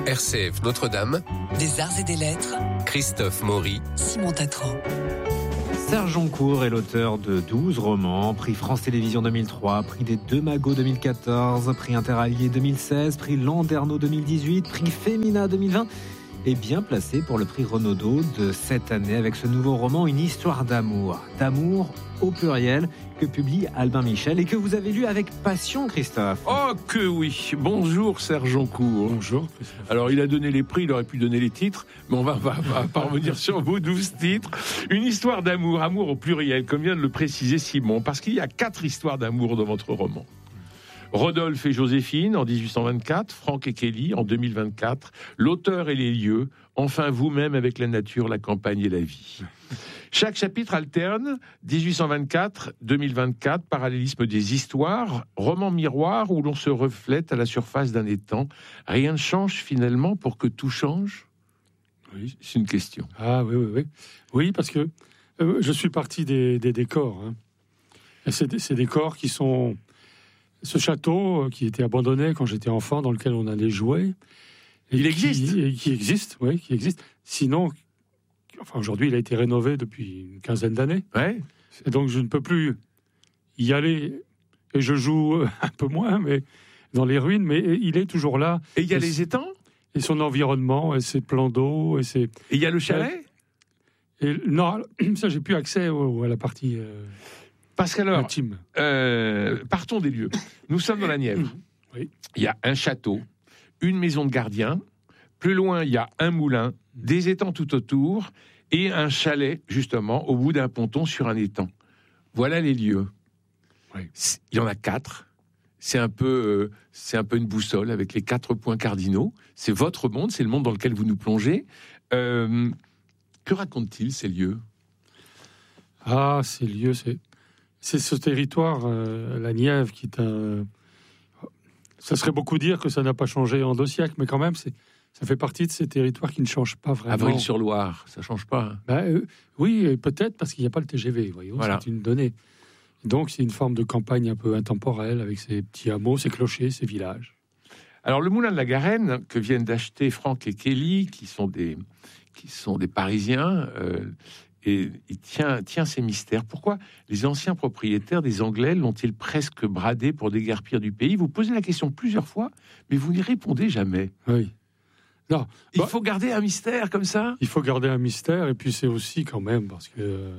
RCF Notre-Dame, des arts et des lettres, Christophe Maury, Simon Tatran. Serge Joncour est l'auteur de 12 romans, prix France Télévisions 2003, prix des Deux Magots 2014, prix Interallié 2016, prix Landerneau 2018, prix Femina 2020 et bien placé pour le prix Renaudot de cette année avec ce nouveau roman, Une histoire d'amour au pluriel, que publie Albin Michel et que vous avez lu avec passion, Christophe. Oh que oui. Bonjour Serge Joncour. Bonjour. Alors il a donné les prix, il aurait pu donner les titres, mais on va pas revenir sur vos 12 titres. Une histoire d'amour, amour au pluriel, comme vient de le préciser Simon, parce qu'il y a 4 histoires d'amour dans votre roman. Rodolphe et Joséphine en 1824, Franck et Kelly en 2024, l'auteur et les lieux, enfin vous-même avec la nature, la campagne et la vie. Chaque chapitre alterne 1824-2024, parallélisme des histoires, roman miroir où l'on se reflète à la surface d'un étang. Rien ne change finalement pour que tout change ? Oui, c'est une question. Ah oui. Oui, parce que je suis parti des décors. Hein. Et ces décors qui sont... Ce château qui était abandonné quand j'étais enfant, dans lequel on allait jouer. Il existe. Qui existe. Sinon, aujourd'hui, il a été rénové depuis une quinzaine d'années. Ouais. Et donc, je ne peux plus y aller. Et je joue un peu moins, mais dans les ruines. Mais il est toujours là. Et il y a les étangs. Et son environnement, et ses plans d'eau. Et il y a le chalet. Non, ça, j'ai plus accès à la partie... Parce qu'alors, partons des lieux. Nous sommes dans la Nièvre. Oui. Il y a un château, une maison de gardien. Plus loin, il y a un moulin, des étangs tout autour et un chalet, justement, au bout d'un ponton sur un étang. Voilà les lieux. Oui. Il y en a 4. C'est un peu une boussole avec les 4 points cardinaux. C'est votre monde, c'est le monde dans lequel vous nous plongez. Que racontent-ils, ces lieux ? Ah, ces lieux, c'est ce territoire, la Nièvre, qui est un... Ça serait beaucoup dire que ça n'a pas changé en 2 siècles, mais quand même, ça fait partie de ces territoires qui ne changent pas vraiment. Avril-sur-Loire, ça ne change pas. Oui, peut-être parce qu'il n'y a pas le TGV, voyons, voilà. C'est une donnée. Donc, c'est une forme de campagne un peu intemporelle, avec ses petits hameaux, ses clochers, ses villages. Alors, le moulin de la Garenne, que viennent d'acheter Franck et Kelly, qui sont des Parisiens... Et il tient ces mystères. Pourquoi les anciens propriétaires des Anglais l'ont-ils presque bradé pour déguerpir du pays ? Vous posez la question plusieurs fois, mais vous n'y répondez jamais. Oui. Non. Il faut garder un mystère comme ça ? Il faut garder un mystère, et puis c'est aussi quand même, parce que...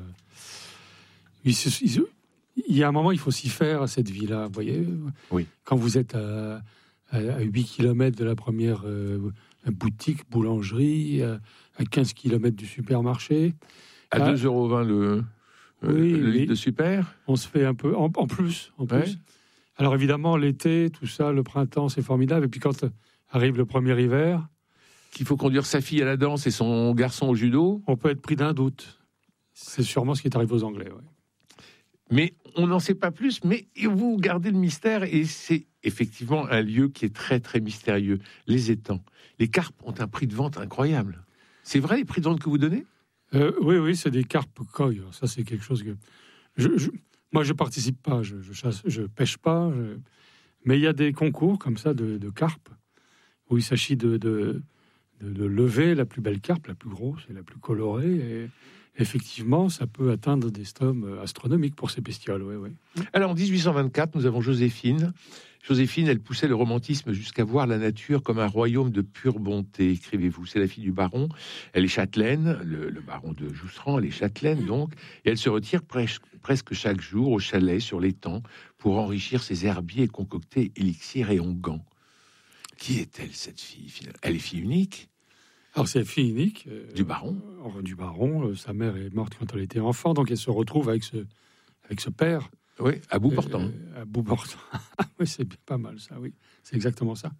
il y a un moment, il faut s'y faire à cette vie-là, vous voyez ? Oui. Quand vous êtes à 8 km de la première boutique, boulangerie, à 15 km du supermarché... À 2,20 € le litre de super. On se fait un peu... En plus. Ouais. Alors évidemment, l'été, tout ça, le printemps, c'est formidable. Et puis quand arrive le premier hiver... Qu'il faut conduire sa fille à la danse et son garçon au judo. On peut être pris d'un doute. C'est sûrement ce qui est arrivé aux Anglais, ouais. Mais on n'en sait pas plus. Mais vous gardez le mystère. Et c'est effectivement un lieu qui est très, très mystérieux. Les étangs. Les carpes ont un prix de vente incroyable. C'est vrai, les prix de vente que vous donnez ? Oui, c'est des carpes koi. Ça, c'est quelque chose que... Moi, je participe pas, je chasse, je pêche pas. Mais il y a des concours comme ça de carpes où il s'agit de lever la plus belle carpe, la plus grosse et la plus colorée. Et effectivement, ça peut atteindre des sommes astronomiques pour ces bestioles. Oui. Alors, en 1824, nous avons Joséphine. Joséphine, elle poussait le romantisme jusqu'à voir la nature comme un royaume de pure bonté, écrivez-vous. C'est la fille du baron, elle est châtelaine, le baron de Jousserand, elle est châtelaine donc, et elle se retire presque chaque jour au chalet sur l'étang pour enrichir ses herbiers et concocter élixirs et onguents. Qui est-elle, cette fille finalement ? Elle est fille unique ? Alors c'est la fille unique du baron. Du baron, sa mère est morte quand elle était enfant, donc elle se retrouve avec ce père. Oui, à bout portant. À bout portant. Oui, c'est pas mal ça, oui. C'est exactement ça.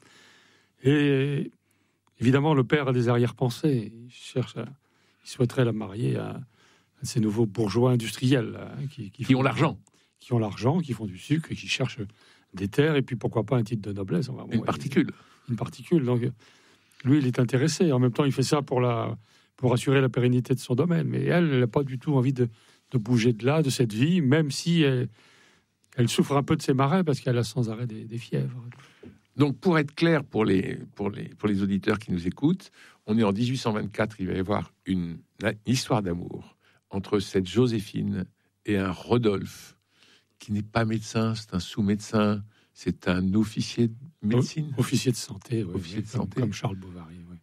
Et évidemment, le père a des arrière-pensées. Il souhaiterait la marier à ces nouveaux bourgeois industriels qui ont l'argent. Qui ont l'argent, qui font du sucre, et qui cherchent des terres, et puis pourquoi pas un titre de noblesse. Une particule. Une particule. Donc, lui, il est intéressé. En même temps, il fait ça pour assurer la pérennité de son domaine. Mais elle n'a pas du tout envie de bouger de là, de cette vie, même si elle souffre un peu de ses marais parce qu'elle a sans arrêt des fièvres. Donc, pour être clair pour les auditeurs qui nous écoutent, on est en 1824, il va y avoir une histoire d'amour entre cette Joséphine et un Rodolphe, qui n'est pas médecin, c'est un sous-médecin, c'est un officier de médecine. Officier de santé, oui, Officier de comme, santé. comme Charles Bovary. Oui.